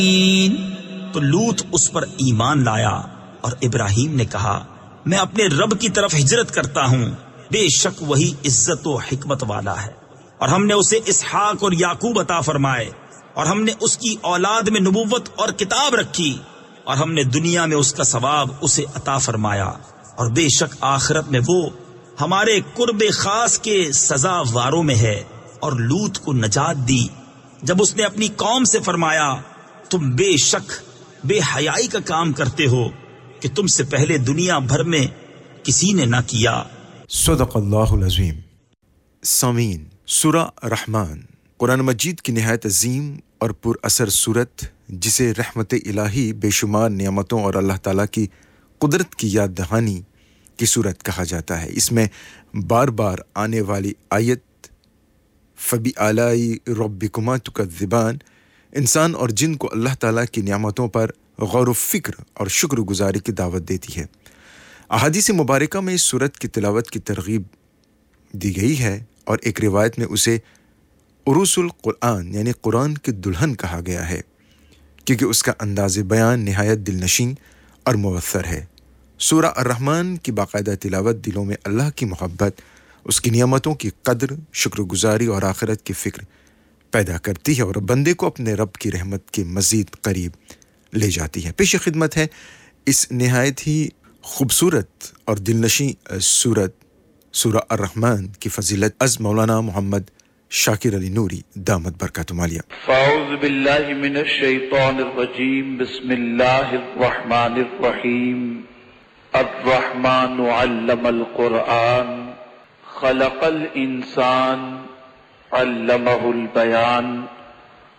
تو لوط اس پر ایمان لایا اور ابراہیم نے کہا میں اپنے رب کی طرف ہجرت کرتا ہوں، بے شک وہی عزت و حکمت والا ہے۔ اور ہم نے اسے اسحاق اور یعقوب عطا فرمائے، اور ہم نے اس کی اولاد میں نبوت اور کتاب رکھی، اور ہم نے دنیا میں اس کا ثواب اسے عطا فرمایا، اور بے شک آخرت میں وہ ہمارے قرب خاص کے سزا واروں میں ہے۔ اور لوط کو نجات دی جب اس نے اپنی قوم سے فرمایا تم بے شک بے حیائی کا کام کرتے ہو کہ تم سے پہلے دنیا بھر میں کسی نے نہ کیا۔ صدق اللہ العظیم۔ سامعین، سورہ رحمان قرآن مجید کی نہایت عظیم اور پر اثر صورت، جسے رحمت الہی بے شمار نعمتوں اور اللہ تعالیٰ کی قدرت کی یاد دہانی کی صورت کہا جاتا ہے۔ اس میں بار بار آنے والی آیت فَبِآلَاءِ رَبِّكُمَا تُكَذِّبَانِ انسان اور جن کو اللہ تعالیٰ کی نعمتوں پر غور و فکر اور شکر گزاری کی دعوت دیتی ہے۔ احادیث مبارکہ میں اس صورت کی تلاوت کی ترغیب دی گئی ہے، اور ایک روایت میں اسے عروس القرآن یعنی قرآن کی دلہن کہا گیا ہے، کیونکہ اس کا انداز بیان نہایت دل نشین اور مؤثر ہے۔ سورہ الرحمن کی باقاعدہ تلاوت دلوں میں اللہ کی محبت، اس کی نعمتوں کی قدر، شکر گزاری اور آخرت کی فکر پیدا کرتی ہے، اور بندے کو اپنے رب کی رحمت کے مزید قریب لے جاتی ہے۔ پیش خدمت ہے اس نہایت ہی خوبصورت اور دلنشین سورت سورہ الرحمن کی فضیلت از مولانا محمد شاکر علی نوری دامت برکاتہ عالیہ۔ اعوذ باللہ من الشیطان الرجیم، بسم اللہ الرحمن الرحیم۔ الرحمن علم القرآن، خلق الانسان، علمہ البیان،